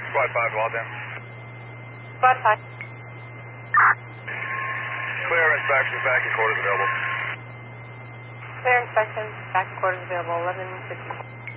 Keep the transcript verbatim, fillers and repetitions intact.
Squad five, well then. Squad five. Clear inspection, back and quarters available. Clear inspection, back quarters available, eleven fifty.